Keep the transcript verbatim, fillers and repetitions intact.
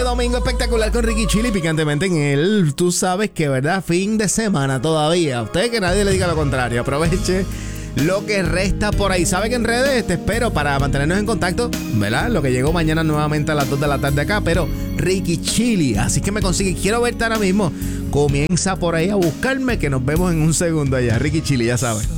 domingo espectacular con Ricky Chili, picantemente en él. Tú sabes que, ¿verdad? Fin de semana todavía. Usted que nadie le diga lo contrario. Aproveche lo que resta por ahí. Sabe que en redes te espero para mantenernos en contacto, ¿verdad? Lo que llegó mañana nuevamente a las dos de la tarde acá, pero Ricky Chili. Así que me consigue. Quiero verte ahora mismo. Comienza por ahí a buscarme, que nos vemos en un segundo allá. Ricky Chili, ya sabes.